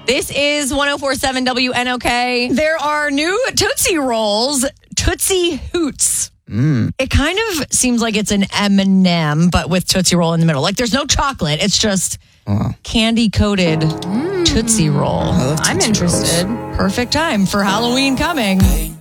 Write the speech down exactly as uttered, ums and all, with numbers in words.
This is one oh four point seven W N O K. There are new Tootsie Rolls, Tootsie Hoots. Mm. It kind of seems like it's an M and M, but with Tootsie Roll in the middle. Like there's no chocolate. It's just oh. candy-coated mm. Tootsie Roll. I'm interested. Rolls. Perfect time for Halloween coming.